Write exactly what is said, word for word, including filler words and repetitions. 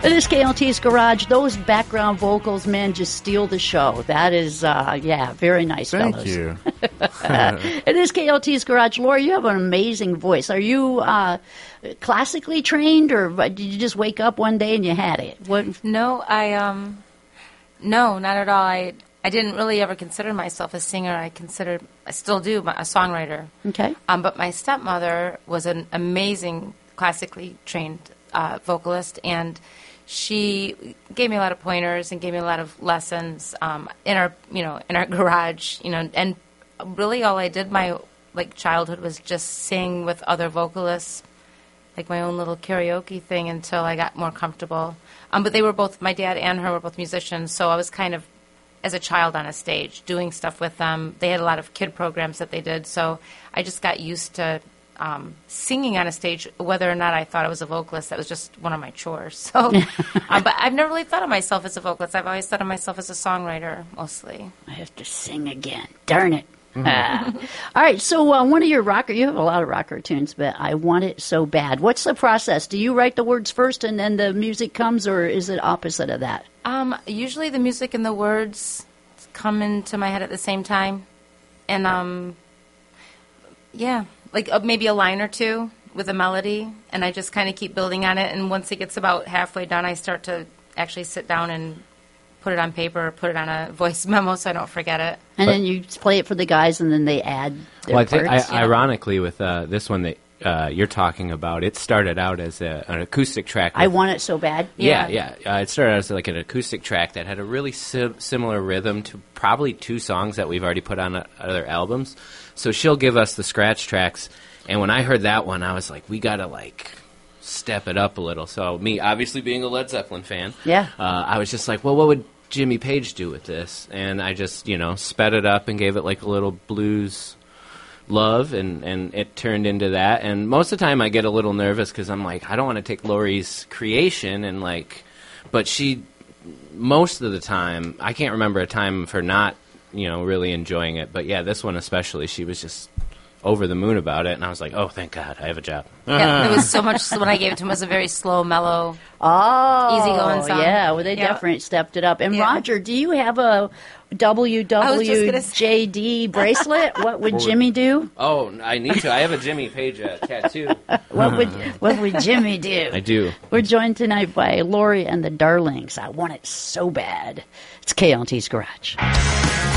It is K L T's Garage. Those background vocals, man, just steal the show. That is, uh, yeah, very nice, Thank fellas. you. It is K L T's Garage. Laura, you have an amazing voice. Are you uh, classically trained, or did you just wake up one day and you had it? What? No, I um, no, not at all. I I didn't really ever consider myself a singer. I considered, I still do, a songwriter. Okay. Um, but my stepmother was an amazing classically trained uh, vocalist, and she gave me a lot of pointers and gave me a lot of lessons um, in our, you know, in our garage, you know, and really all I did my like childhood was just sing with other vocalists, like my own little karaoke thing until I got more comfortable. Um, but they were both, my dad and her were both musicians, so I was kind of as a child on a stage doing stuff with them. They had a lot of kid programs that they did, so I just got used to Um, singing on a stage, whether or not I thought I was a vocalist. That was just one of my chores. So, um, but I've never really thought of myself as a vocalist. I've always thought of myself as a songwriter, mostly. I have to sing again. Darn it. Uh, all right, so uh, one of your rocker, you have a lot of rocker tunes, but I Want It So Bad. What's the process? Do you write the words first and then the music comes, or is it opposite of that? Um, usually the music and the words come into my head at the same time. And, um, yeah. Like uh, maybe a line or two with a melody, and I just kind of keep building on it. And once it gets about halfway done, I start to actually sit down and put it on paper or put it on a voice memo so I don't forget it. And But- then you play it for the guys, and then they add their Well, I think, parts. I, ironically, with uh, this one that uh, you're talking about, it started out as a, an acoustic track. I with- Want It So Bad. Yeah, Yeah. yeah. Uh, it started out as like an acoustic track that had a really sim- similar rhythm to probably two songs that we've already put on uh, other albums. So she'll give us the scratch tracks, and when I heard that one, I was like, we gotta like step it up a little. So me, obviously being a Led Zeppelin fan, Yeah. uh, I was just like, well, what would Jimmy Page do with this? And I just, you know, sped it up and gave it like a little blues love, and, and it turned into that. And most of the time I get a little nervous because I'm like, I don't want to take Lori's creation and like, but she, most of the time, I can't remember a time of her not, you know, really enjoying it. But yeah, this one especially, she was just over the moon about it, and I was like, oh, thank God, I have a job. Yeah, it was so much, when I gave it to him, it was a very slow, mellow, Oh, easygoing song. yeah. Well, they Yeah. definitely stepped it up. And Yeah. Roger, do you have a W W J D bracelet? What would Jimmy do? Oh, I need to. I have a Jimmy Page uh, tattoo. What would What would Jimmy do? I do. We're joined tonight by Lori and the Darlings. I Want It So Bad. It's K L T's Garage.